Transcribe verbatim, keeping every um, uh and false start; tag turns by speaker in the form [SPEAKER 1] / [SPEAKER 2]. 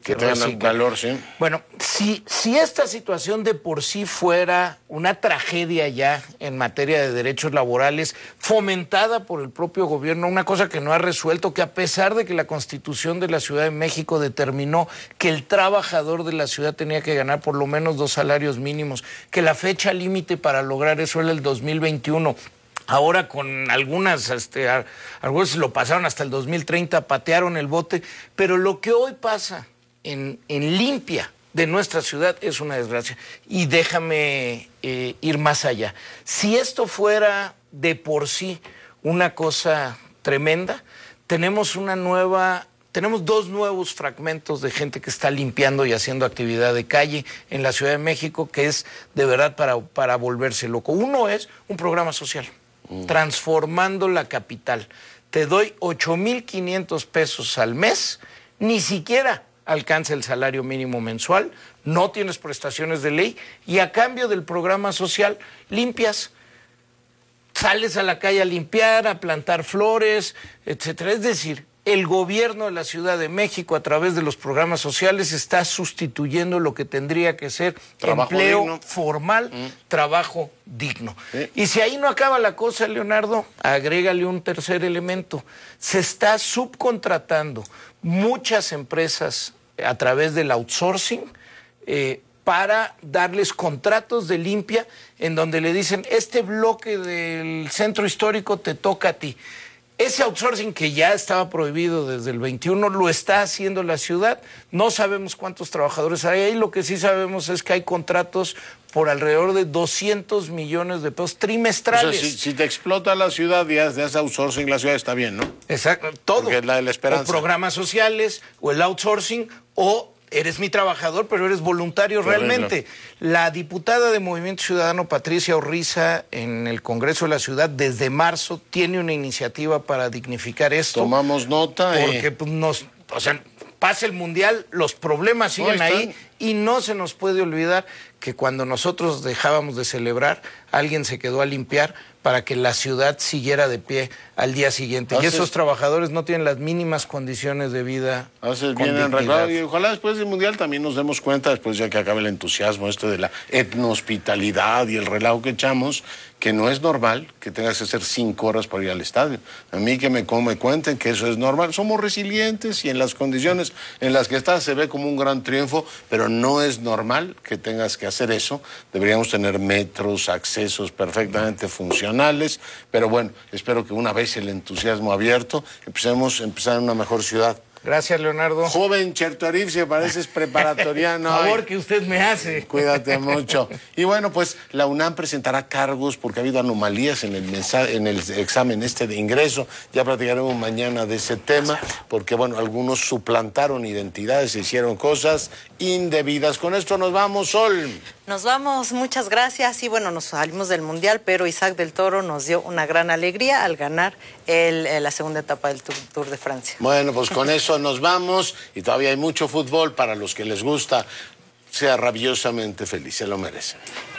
[SPEAKER 1] que tengan valor, sí.
[SPEAKER 2] Bueno, si, si esta situación de por sí fuera una tragedia ya en materia de derechos laborales, fomentada por el propio gobierno, una cosa que no ha resuelto, que a pesar de que la Constitución de la Ciudad de México determinó que el trabajador de la ciudad tenía que ganar por lo menos dos salarios mínimos, que la fecha límite para lograr eso era el dos mil veintiuno, ahora con algunas, este, algunos lo pasaron hasta el dos mil treinta, patearon el bote, pero lo que hoy pasa En, en limpia de nuestra ciudad es una desgracia. Y déjame eh, ir más allá. Si esto fuera de por sí una cosa tremenda, tenemos una nueva, tenemos dos nuevos fragmentos de gente que está limpiando y haciendo actividad de calle en la Ciudad de México, que es de verdad para, para volverse loco. Uno es un programa social, mm. transformando la capital. Te doy ocho mil quinientos pesos al mes, ni siquiera alcanza el salario mínimo mensual, no tienes prestaciones de ley y a cambio del programa social limpias, sales a la calle a limpiar, a plantar flores, etcétera. Es decir, el gobierno de la Ciudad de México a través de los programas sociales está sustituyendo lo que tendría que ser trabajo empleo digno. formal, mm. trabajo digno. ¿Sí? Y si ahí no acaba la cosa, Leonardo, agrégale un tercer elemento. Se está subcontratando muchas empresas a través del outsourcing eh, para darles contratos de limpia en donde le dicen, este bloque del centro histórico te toca a ti. Ese outsourcing que ya estaba prohibido desde el veintiuno lo está haciendo la ciudad. No sabemos cuántos trabajadores hay ahí. Lo que sí sabemos es que hay contratos por alrededor de doscientos millones de pesos trimestrales.
[SPEAKER 1] O sea, si, si te explota la ciudad y haces outsourcing, la ciudad está bien, ¿no?
[SPEAKER 2] Exacto, todo.
[SPEAKER 1] Porque es la de la esperanza.
[SPEAKER 2] O programas sociales, o el outsourcing, o eres mi trabajador, pero eres voluntario Terrible. realmente. La diputada de Movimiento Ciudadano, Patricia Orriza, en el Congreso de la Ciudad, desde marzo, tiene una iniciativa para dignificar esto.
[SPEAKER 1] Tomamos nota.
[SPEAKER 2] Porque
[SPEAKER 1] eh.
[SPEAKER 2] pues, nos, o sea, pasa el Mundial, los problemas siguen ahí, y no se nos puede olvidar que cuando nosotros dejábamos de celebrar, alguien se quedó a limpiar para que la ciudad siguiera de pie al día siguiente. Haces, y esos trabajadores no tienen las mínimas condiciones de vida.
[SPEAKER 1] Haces bien arreglado. Y ojalá después del Mundial también nos demos cuenta, después ya que acabe el entusiasmo este de la etnohospitalidad y el relajo que echamos, que no es normal que tengas que hacer cinco horas para ir al estadio. A mí que me, como me cuenten que eso es normal. Somos resilientes y en las condiciones en las que estás se ve como un gran triunfo, pero no es normal que tengas que hacer eso. Deberíamos tener metros, accesos perfectamente funcionales, pero bueno, espero que una vez el entusiasmo abierto, empecemos a empezar en una mejor ciudad.
[SPEAKER 2] Gracias, Leonardo.
[SPEAKER 1] Joven Chertorif, si pareces preparatoriano.
[SPEAKER 2] Favor que usted me hace.
[SPEAKER 1] Cuídate mucho. Y bueno, pues la UNAM presentará cargos porque ha habido anomalías en el, mensaje, en el examen este de ingreso. Ya platicaremos mañana de ese tema, porque bueno, algunos suplantaron identidades, e hicieron cosas indebidas. Con esto nos vamos, Sol.
[SPEAKER 3] Nos vamos, muchas gracias. Y bueno, nos salimos del Mundial, pero Isaac del Toro nos dio una gran alegría al ganar el, la segunda etapa del Tour, Tour de Francia.
[SPEAKER 1] Bueno, pues con eso nos vamos y todavía hay mucho fútbol para los que les gusta. Sea rabiosamente feliz, se lo merecen.